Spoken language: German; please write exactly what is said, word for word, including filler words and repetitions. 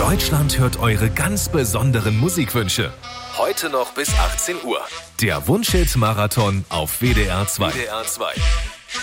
Deutschland hört eure ganz besonderen Musikwünsche. Heute noch bis achtzehn Uhr. Der Wunschhit-Marathon auf W D R zwei. W D R zwei.